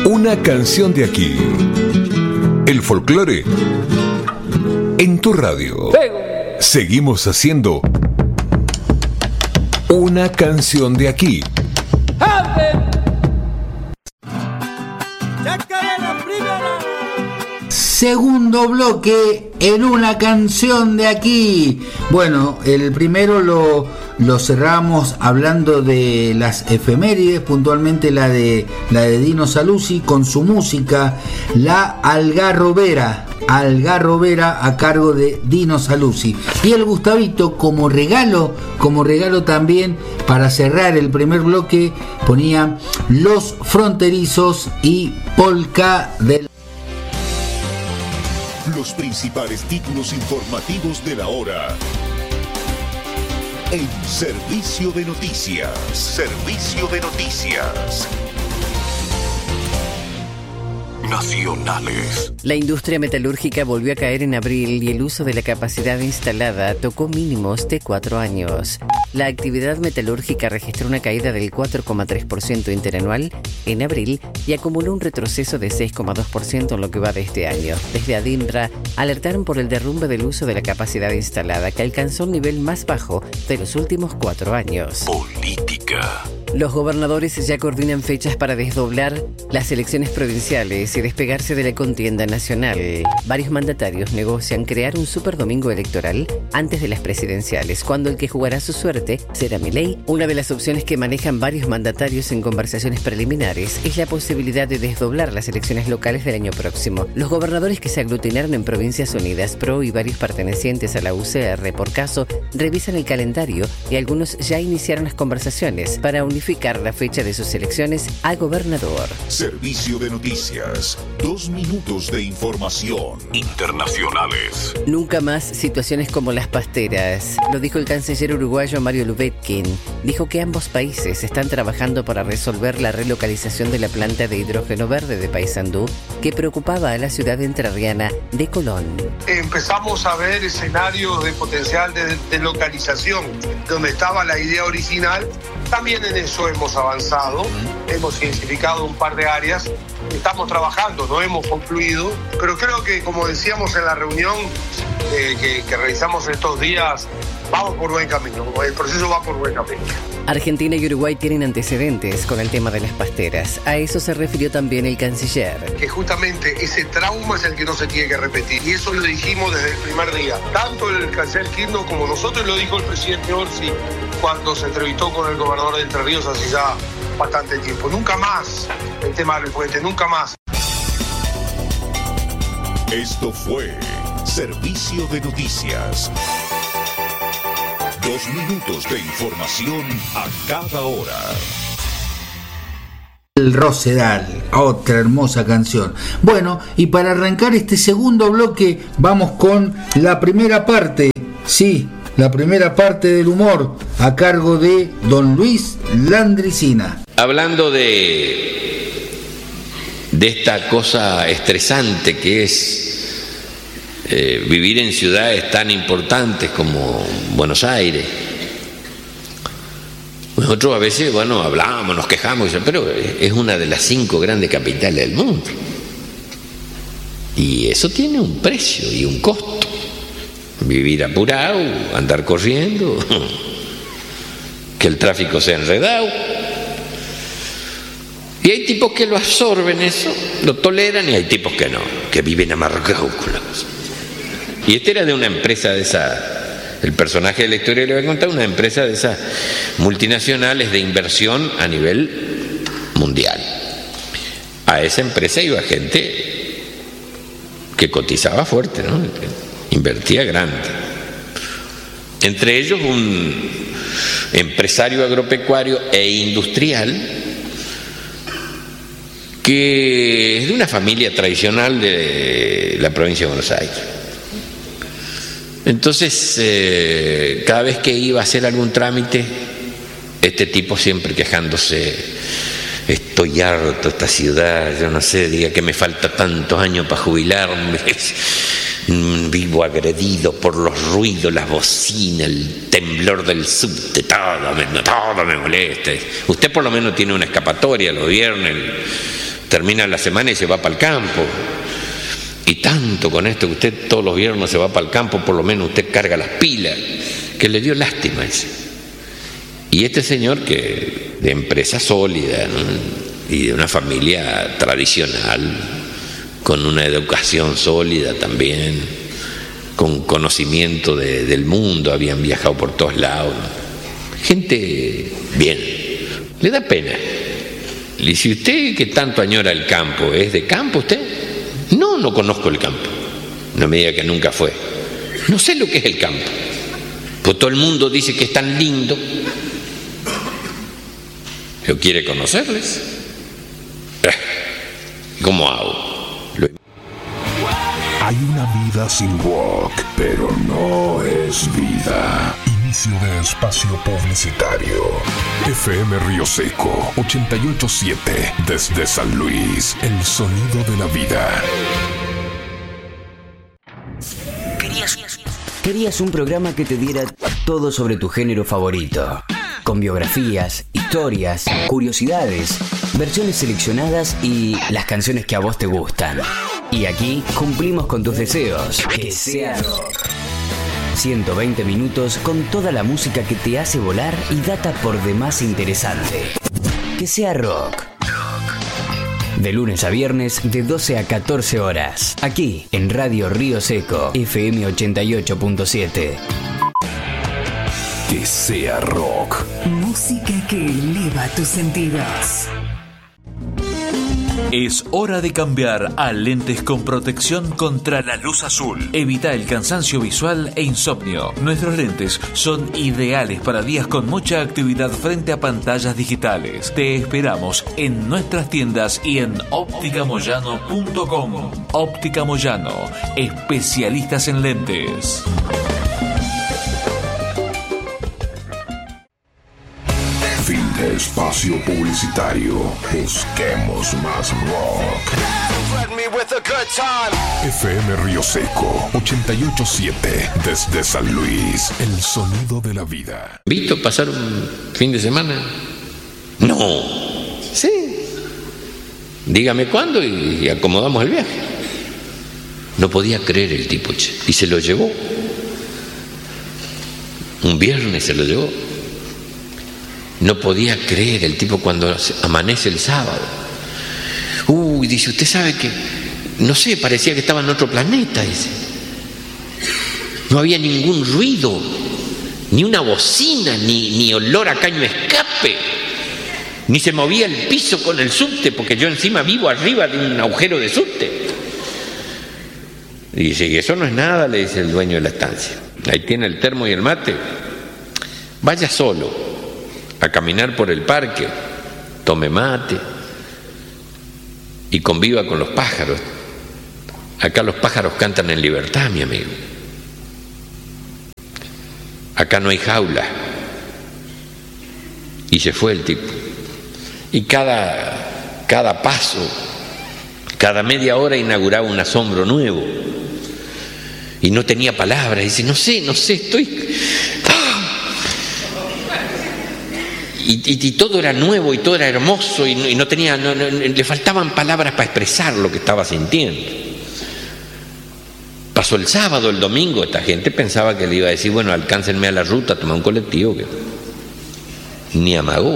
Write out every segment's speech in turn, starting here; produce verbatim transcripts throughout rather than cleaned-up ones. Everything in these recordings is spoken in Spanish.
Una canción de aquí. El folclore en tu radio. Seguimos haciendo una canción de aquí. Segundo bloque en una canción de aquí. Bueno, el primero lo, lo cerramos hablando de las efemérides, puntualmente la de la de Dino Saluzzi con su música, La Algarrobera. Algarrobera a cargo de Dino Saluzzi. Y el Gustavito como regalo, como regalo también para cerrar el primer bloque ponía Los Fronterizos y Polka del... Los principales títulos informativos de la hora en Servicio de Noticias. Servicio de Noticias Nacionales. La industria metalúrgica volvió a caer en abril y el uso de la capacidad instalada tocó mínimos de cuatro años. La actividad metalúrgica registró una caída del cuatro coma tres por ciento interanual en abril y acumuló un retroceso de seis coma dos por ciento en lo que va de este año. Desde ADINRA alertaron por el derrumbe del uso de la capacidad instalada, que alcanzó el nivel más bajo de los últimos cuatro años. Política. Los gobernadores ya coordinan fechas para desdoblar las elecciones provinciales y despegarse de la contienda nacional. Varios mandatarios negocian crear un superdomingo electoral antes de las presidenciales, cuando el que jugará su suerte será Milei. Una de las opciones que manejan varios mandatarios en conversaciones preliminares es la posibilidad de desdoblar las elecciones locales del año próximo. Los gobernadores que se aglutinaron en Provincias Unidas, P R O y varios pertenecientes a la U C R por caso, revisan el calendario y algunos ya iniciaron las conversaciones para unificar la fecha de sus elecciones a gobernador. Servicio de Noticias. Dos minutos de información. Internacionales. Nunca más situaciones como las pasteras. Lo dijo el canciller uruguayo Mario Lubetkin. Dijo que ambos países están trabajando para resolver la relocalización de la planta de hidrógeno verde de Paysandú, que preocupaba a la ciudad entrerriana de Colón. Empezamos a ver escenarios de potencial de deslocalización, donde estaba la idea original. También en eso hemos avanzado, hemos identificado un par de áreas, estamos trabajando, no hemos concluido, pero creo que, como decíamos en la reunión eh, que, que realizamos estos días, vamos por buen camino, el proceso va por buen camino. Argentina y Uruguay tienen antecedentes con el tema de las pasteras. A eso se refirió también el canciller. Que justamente ese trauma es el que no se tiene que repetir. Y eso lo dijimos desde el primer día. Tanto el canciller Kirchner como nosotros, lo dijo el presidente Orsi cuando se entrevistó con el gobernador de Entre Ríos hace ya bastante tiempo. Nunca más el tema del puente, nunca más. Esto fue Servicio de Noticias. Dos minutos de información a cada hora. El Rosedal, otra hermosa canción. Bueno, y para arrancar este segundo bloque, vamos con la primera parte. Sí, la primera parte del humor, a cargo de don Luis Landricina. Hablando de, de esta cosa estresante que es Eh, vivir en ciudades tan importantes como Buenos Aires. Nosotros a veces, bueno, hablamos, nos quejamos, pero es una de las cinco grandes capitales del mundo. Y eso tiene un precio y un costo. Vivir apurado, andar corriendo, que el tráfico sea enredado. Y hay tipos que lo absorben eso, lo toleran, y hay tipos que no, que viven amargados con la cosa. Y este era de una empresa de esa, el personaje de la historia le voy a contar, una empresa de esas multinacionales de inversión a nivel mundial. A esa empresa iba gente que cotizaba fuerte, ¿no? Invertía grande. Entre ellos un empresario agropecuario e industrial que es de una familia tradicional de la provincia de Buenos Aires. Entonces, eh, cada vez que iba a hacer algún trámite, este tipo siempre quejándose: estoy harto de esta ciudad, yo no sé, diga que me falta tantos años para jubilarme, vivo agredido por los ruidos, las bocinas, el temblor del subte, todo me, todo me molesta. Usted por lo menos tiene una escapatoria los viernes, termina la semana y se va para el campo. Y tanto con esto que usted todos los viernes se va para el campo, por lo menos usted carga las pilas, que le dio lástima ese. Y este señor que de empresa sólida, ¿no? Y de una familia tradicional, con una educación sólida también, con conocimiento de, del mundo, habían viajado por todos lados, ¿no? Gente bien, le da pena. Le dice, ¿usted que tanto añora el campo, es de campo usted? No, no conozco el campo. No me diga que nunca fue. No sé lo que es el campo. Pues todo el mundo dice que es tan lindo. ¿Pero quiere conocerles? ¿Cómo hago? Lo... Hay una vida sin rock, pero no es vida. Inicio de espacio publicitario. F M Río Seco ochenta y ocho punto siete desde San Luis, el sonido de la vida. Querías, querías un programa que te diera todo sobre tu género favorito, con biografías, historias, curiosidades, versiones seleccionadas y las canciones que a vos te gustan. Y aquí cumplimos con tus deseos. Que sea rock. ciento veinte minutos con toda la música que te hace volar y data por demás interesante. Que sea rock. De lunes a viernes de doce a catorce horas. Aquí en Radio Río Seco, F M ochenta y ocho punto siete. Que sea rock. Música que eleva tus sentidos. Es hora de cambiar a lentes con protección contra la luz azul. Evita el cansancio visual e insomnio. Nuestros lentes son ideales para días con mucha actividad frente a pantallas digitales. Te esperamos en nuestras tiendas y en óptica moyano punto com. Óptica Moyano, especialistas en lentes. Fin de espacio publicitario. Busquemos más rock. F M Río Seco ochenta y ocho punto siete desde San Luis, el sonido de la vida. ¿Visto pasar un fin de semana? No. Sí. Dígame cuándo y, y acomodamos el viaje. No podía creer el tipo, che. Y se lo llevó. Un viernes se lo llevó. No podía creer el tipo cuando amanece el sábado. Uy, dice, usted sabe que, no sé, parecía que estaba en otro planeta, dice. No había ningún ruido, ni una bocina, ni, ni olor a caño escape, ni se movía el piso con el subte, porque yo encima vivo arriba de un agujero de subte. Y dice, y eso no es nada, le dice el dueño de la estancia. Ahí tiene el termo y el mate. Vaya solo a caminar por el parque, tome mate y conviva con los pájaros. Acá los pájaros cantan en libertad, mi amigo. Acá no hay jaula. Y se fue el tipo. Y cada, cada paso, cada media hora inauguraba un asombro nuevo. Y no tenía palabras. Dice, no sé, no sé, estoy... Y, y, y todo era nuevo y todo era hermoso y no, y no tenía, no, no, le faltaban palabras para expresar lo que estaba sintiendo. Pasó el sábado, el domingo, esta gente pensaba que le iba a decir, bueno, alcáncenme a la ruta, toma un colectivo, que ni amagó.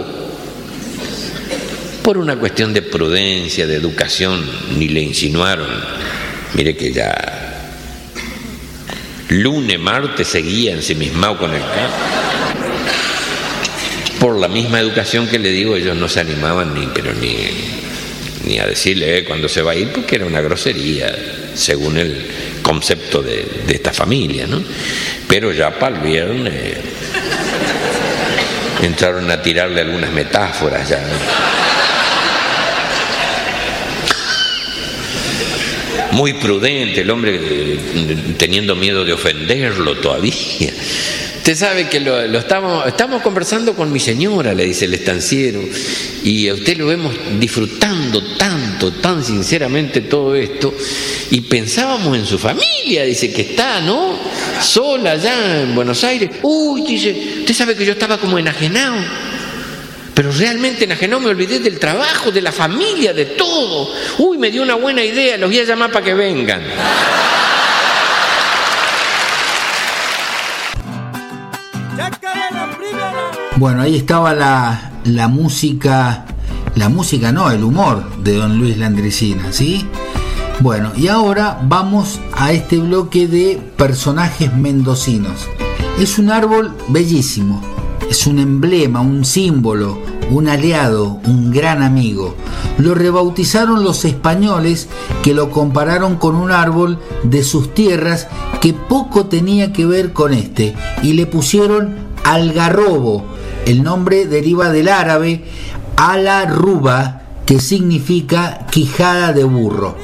Por una cuestión de prudencia, de educación, ni le insinuaron. Mire que ya lunes, martes seguía ensimismado con el carro. Por la misma educación que le digo, ellos no se animaban ni, pero ni, ni a decirle eh, cuándo se va a ir, porque era una grosería, según el concepto de, de esta familia, ¿no? Pero ya para el viernes eh, entraron a tirarle algunas metáforas ya, ¿no? Muy prudente el hombre, eh, teniendo miedo de ofenderlo todavía. Usted sabe que lo, lo estamos, estamos conversando con mi señora, le dice el estanciero, y a usted lo vemos disfrutando tanto, tan sinceramente todo esto, y pensábamos en su familia, dice que está, ¿no? Sola allá en Buenos Aires. Uy, dice, usted sabe que yo estaba como enajenado, Pero realmente enajenado, me olvidé del trabajo, de la familia, de todo. Uy, me dio una buena idea, los voy a llamar para que vengan. Bueno, ahí estaba la, la música, la música no, el humor de don Luis Landricina, ¿sí? Bueno, y ahora vamos a este bloque de personajes mendocinos. Es un árbol bellísimo, es un emblema, un símbolo, un aliado, un gran amigo. Lo rebautizaron los españoles, que lo compararon con un árbol de sus tierras que poco tenía que ver con este, y le pusieron algarrobo. El nombre deriva del árabe ala ruba, que significa quijada de burro.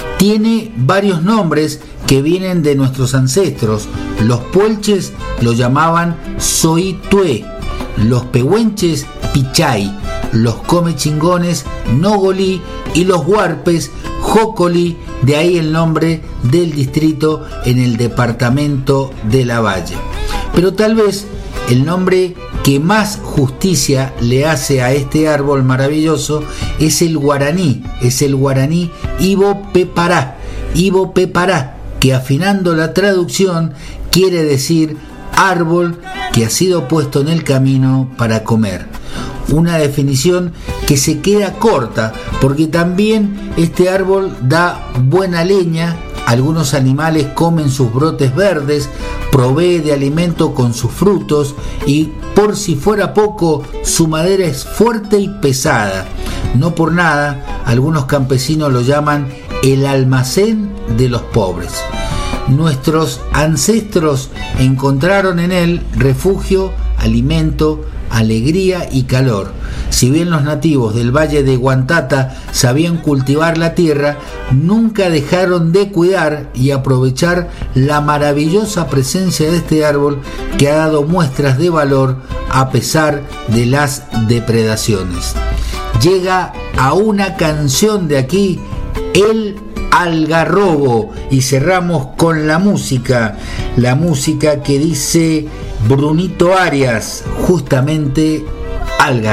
Tiene varios nombres que vienen de nuestros ancestros. Los puelches lo llamaban soitue, los pehuenches pichay, los comechingones nogolí y los huarpes jocolí, de ahí el nombre del distrito en el departamento de Lavalle. Pero tal vez el nombre que más justicia le hace a este árbol maravilloso es el guaraní, es el guaraní Ibo Pepará, Ibo Pepará, que afinando la traducción quiere decir árbol que ha sido puesto en el camino para comer. Una definición que se queda corta, porque también este árbol da buena leña, algunos animales comen sus brotes verdes, provee de alimento con sus frutos y, por si fuera poco, su madera es fuerte y pesada. No por nada, algunos campesinos lo llaman el almacén de los pobres. Nuestros ancestros encontraron en él refugio, alimento, alegría y calor. Si bien los nativos del valle de Guantata sabían cultivar la tierra, nunca dejaron de cuidar y aprovechar la maravillosa presencia de este árbol, que ha dado muestras de valor a pesar de las depredaciones. Llega a una canción de aquí, el algarrobo, y cerramos con la música, la música que dice Brunito Arias, justamente algarrobo.